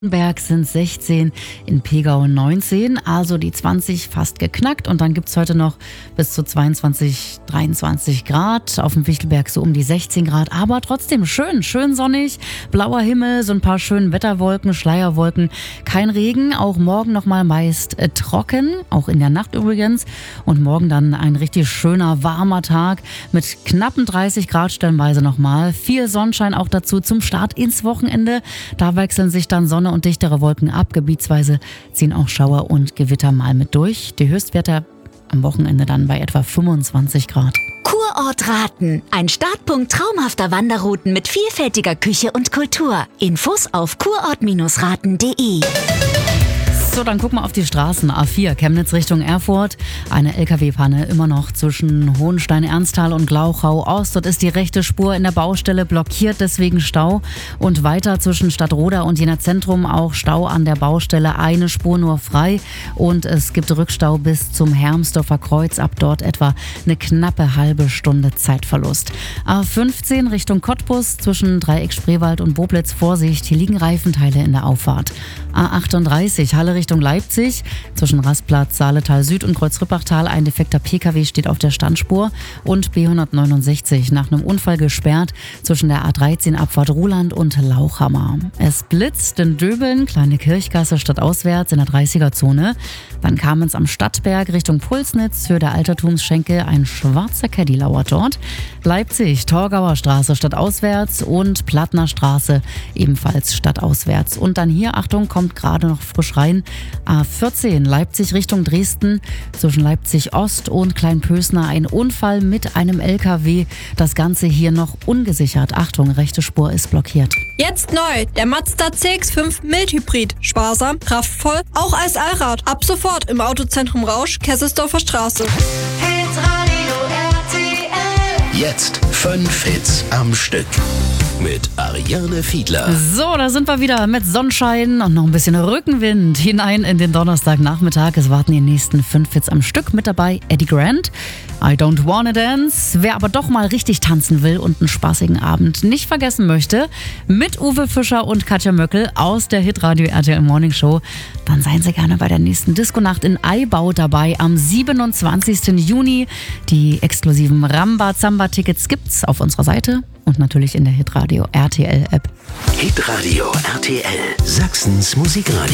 Berg sind 16, in Pegau 19, also die 20 fast geknackt. Und dann gibt es heute noch bis zu 22, 23 Grad. Auf dem Fichtelberg so um die 16 Grad, aber trotzdem schön sonnig, blauer Himmel, so ein paar schöne Wetterwolken, Schleierwolken, kein Regen. Auch morgen nochmal meist trocken, auch in der Nacht übrigens. Und morgen dann ein richtig schöner, warmer Tag mit knappen 30 Grad stellenweise nochmal. Viel Sonnenschein auch dazu zum Start ins Wochenende. Da wechseln sich dann Sonne und dichtere Wolken ab. Gebietsweise ziehen auch Schauer und Gewitter mal mit durch. Die Höchstwerte am Wochenende dann bei etwa 25 Grad. Kurort Raten. Ein Startpunkt traumhafter Wanderrouten mit vielfältiger Küche und Kultur. Infos auf kurort-raten.de. So, dann gucken wir auf die Straßen. A4 Chemnitz Richtung Erfurt. Eine LKW-Panne immer noch zwischen Hohenstein-Ernsthal und Glauchau-Ost. Dort ist die rechte Spur in der Baustelle blockiert, deswegen Stau. Und weiter zwischen Stadtroda und Jena Zentrum auch Stau an der Baustelle. Eine Spur nur frei. Und es gibt Rückstau bis zum Hermsdorfer Kreuz. Ab dort etwa eine knappe halbe Stunde Zeitverlust. A15 Richtung Cottbus zwischen Dreieck Spreewald und Boblitz. Vorsicht, hier liegen Reifenteile in der Auffahrt. A38 Halle Richtung Leipzig. Zwischen Rastplatz, Saaletal Süd und Kreuzrippachtal ein defekter Pkw steht auf der Standspur. Und B169 nach einem Unfall gesperrt zwischen der A13 Abfahrt Ruhland und Lauchhammer. Es blitzt in Döbeln, kleine Kirchgasse stadtauswärts in der 30er-Zone. Dann kam es am Stadtberg Richtung Pulsnitz für der Altertumsschenke. Ein schwarzer Caddy lauert dort. Leipzig, Torgauer Straße stadtauswärts und Plattner Straße ebenfalls stadtauswärts. Und dann hier, Achtung, kommt gerade noch frisch rein, A14 Leipzig Richtung Dresden, zwischen Leipzig Ost und Kleinpösner ein Unfall mit einem LKW. Das Ganze hier noch ungesichert. Achtung, rechte Spur ist blockiert. Jetzt neu, der Mazda CX-5 Mild-Hybrid. Sparsam, kraftvoll, auch als Allrad. Ab sofort im Autozentrum Rausch, Kesselsdorfer Straße. Hitradio RTL. Jetzt 5 Hits am Stück mit Ariane Fiedler. So, da sind wir wieder mit Sonnenschein und noch ein bisschen Rückenwind hinein in den Donnerstagnachmittag. Es warten die nächsten 5 Hits am Stück. Mit dabei Eddie Grant, I Don't Wanna Dance. Wer aber doch mal richtig tanzen will und einen spaßigen Abend nicht vergessen möchte, mit Uwe Fischer und Katja Möckel aus der Hitradio RTL Morning Show, dann seien Sie gerne bei der nächsten Disco-Nacht in Aibau dabei am 27. Juni. Die exklusiven Ramba-Zamba-Tickets gibt's auf unserer Seite und natürlich in der Hitradio RTL App. Hitradio RTL, Sachsens Musikradio.